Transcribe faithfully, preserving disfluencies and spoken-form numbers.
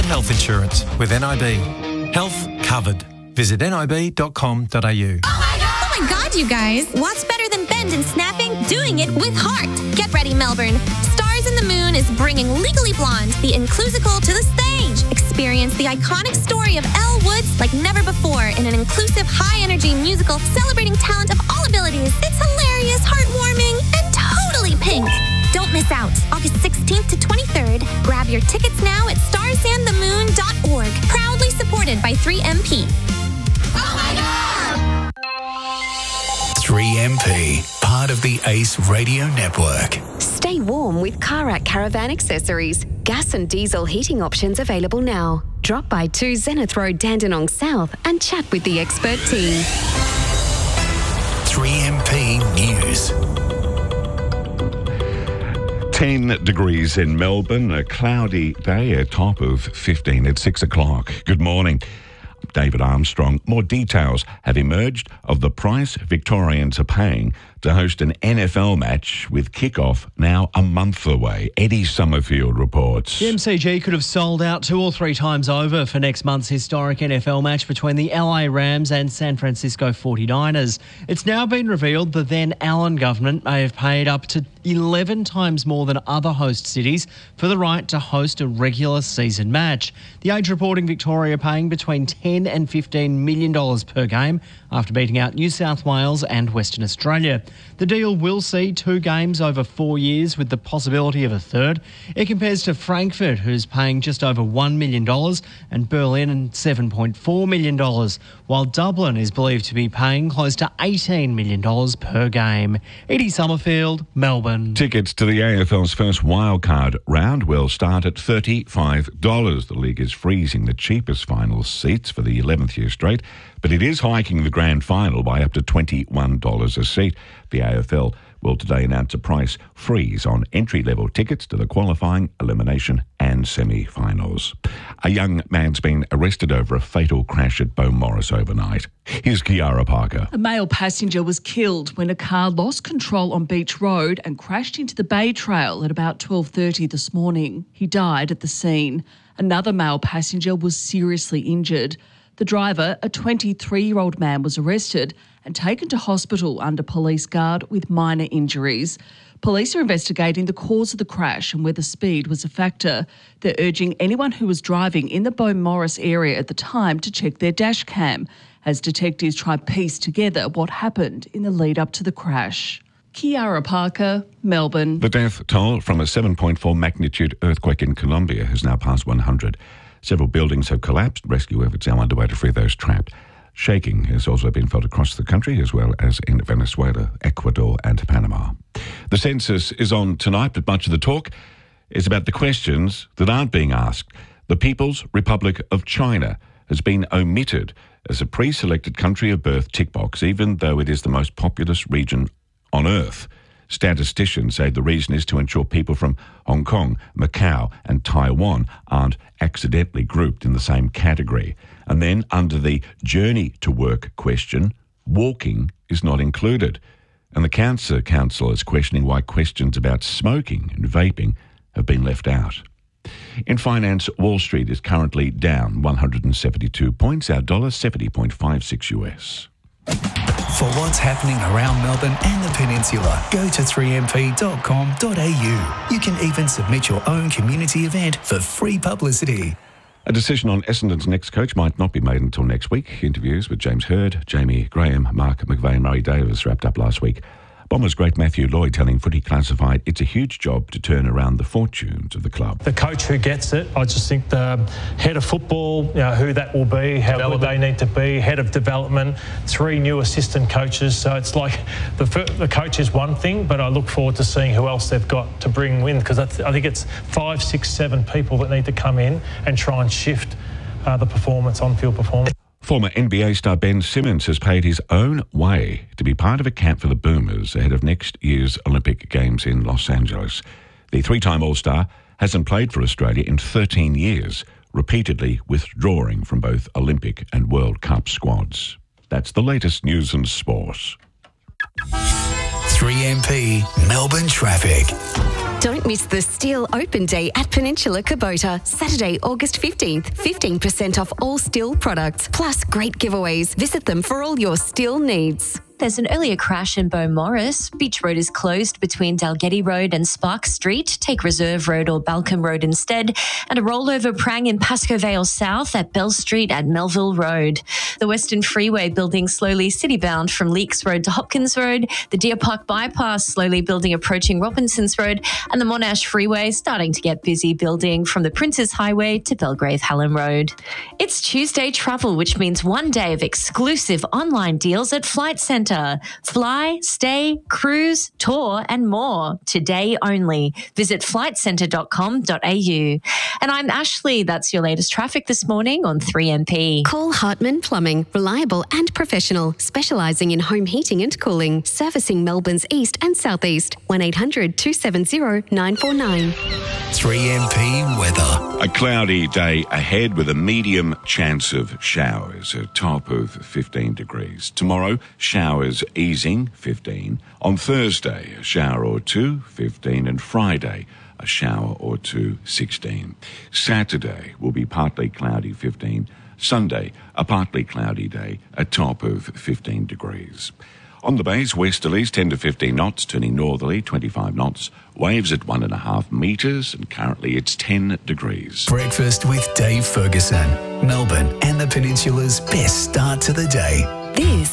health insurance with N I B. Health covered. Visit nib dot com dot a u. Oh my God! Oh my God, you guys! What's better than bend and snapping? Doing it with heart. Get ready, Melbourne. Stars in the Moon is bringing Legally Blonde, the inclusical, to the stage. Experience the iconic story of Elle Woods like never before in an inclusive, high-energy musical celebrating talent of all abilities. It's hilarious, heartwarming, and totally pink. Don't miss out. August sixteenth to twenty-third. Grab your tickets now at stars and the moon dot org. Proudly supported by three M P. Oh my God! three M P, part of the Ace Radio Network. Stay warm with Karak Caravan Accessories. Gas and diesel heating options available now. Drop by two Zenith Road, Dandenong South and chat with the expert team. three M P News. ten degrees in Melbourne, a cloudy day, a top of fifteen at six o'clock. Good morning. David Armstrong. More details have emerged of the price Victorians are paying to host an N F L match with kickoff now a month away. Eddie Summerfield reports. The M C G could have sold out two or three times over for next month's historic N F L match between the L A Rams and San Francisco forty-niners. It's now been revealed the then Allen government may have paid up to eleven times more than other host cities for the right to host a regular season match. The Age reporting Victoria paying between ten and fifteen million dollars per game after beating out New South Wales and Western Australia. The deal will see two games over four years with the possibility of a third. It compares to Frankfurt, who's paying just over one million dollars, and Berlin seven point four million dollars, while Dublin is believed to be paying close to eighteen million dollars per game. Eddie Summerfield, Melbourne. Tickets to the A F L's first wildcard round will start at thirty-five dollars. The league is freezing the cheapest final seats for the eleventh year straight, but it is hiking the grand final by up to twenty-one dollars a seat. The A F L will today announce a price freeze on entry-level tickets to the qualifying, elimination and semi-finals. A young man's been arrested over a fatal crash at Beaumaris overnight. Here's Kiara Parker. A male passenger was killed when a car lost control on Beach Road and crashed into the Bay Trail at about twelve thirty this morning. He died at the scene. Another male passenger was seriously injured. The driver, a twenty-three-year-old man, was arrested and taken to hospital under police guard with minor injuries. Police are investigating the cause of the crash and whether speed was a factor. They're urging anyone who was driving in the Beaumaris area at the time to check their dash cam as detectives try to piece together what happened in the lead up to the crash. Kiara Parker, Melbourne. The death toll from a seven point four magnitude earthquake in Colombia has now passed one hundred. Several buildings have collapsed. Rescue efforts are underway to free those trapped. Shaking has also been felt across the country, as well as in Venezuela, Ecuador and Panama. The census is on tonight, but much of the talk is about the questions that aren't being asked. The People's Republic of China has been omitted as a pre-selected country of birth tick box, even though it is the most populous region on Earth. Statisticians say the reason is to ensure people from Hong Kong, Macau and Taiwan aren't accidentally grouped in the same category. And then under the journey to work question, walking is not included. And the Cancer Council is questioning why questions about smoking and vaping have been left out. In finance, Wall Street is currently down one hundred seventy-two points, our dollar seventy point five six U S. For what's happening around Melbourne and the Peninsula, go to three m p dot com dot a u. You can even submit your own community event for free publicity. A decision on Essendon's next coach might not be made until next week. Interviews with James Hird, Jamie Graham, Mark McVeigh and Murray Davis wrapped up last week. Bombers great Matthew Lloyd telling Footy Classified it's a huge job to turn around the fortunes of the club. The coach who gets it, I just think the head of football, you know, who that will be, how good they need to be, head of development, three new assistant coaches. So it's like the the coach is one thing, but I look forward to seeing who else they've got to bring in, because I think it's five, six, seven people that need to come in and try and shift uh, the performance, on-field performance. Former N B A star Ben Simmons has paid his own way to be part of a camp for the Boomers ahead of next year's Olympic Games in Los Angeles. The three-time All-Star hasn't played for Australia in thirteen years, repeatedly withdrawing from both Olympic and World Cup squads. That's the latest news and sport. three M P Melbourne traffic. Don't miss the Steel Open Day at Peninsula Kubota, Saturday, August fifteenth. fifteen percent off all steel products, plus great giveaways. Visit them for all your steel needs. There's an earlier crash in Beaumaris. Beach Road is closed between Dalgety Road and Spark Street. Take Reserve Road or Balcombe Road instead. And a rollover prang in Pascoe Vale South at Bell Street at Melville Road. The Western Freeway building slowly citybound from Leakes Road to Hopkins Road. The Deer Park Bypass slowly building approaching Robinsons Road. And the Monash Freeway starting to get busy building from the Princes Highway to Belgrave Hallam Road. It's Tuesday Travel, which means one day of exclusive online deals at Flight Centre. Fly, stay, cruise, tour and more today only. Visit flight centre dot com dot a u. And I'm Ashley. That's your latest traffic this morning on three M P. Call Hartman Plumbing, reliable and professional, specialising in home heating and cooling, servicing Melbourne's east and southeast. one eight hundred two seven zero nine four nine. three M P weather. A cloudy day ahead with a medium chance of showers, a top of fifteen degrees. Tomorrow, showers easing, fifteen. On Thursday, a shower or two, fifteen. And Friday, a shower or two, sixteen. Saturday will be partly cloudy, fifteen. Sunday, a partly cloudy day, a top of fifteen degrees. On the bays, westerlies ten to fifteen knots, turning northerly twenty-five knots. Waves at one and a half metres, and currently it's ten degrees. Breakfast with Dave Ferguson. Melbourne and the Peninsula's best start to the day. This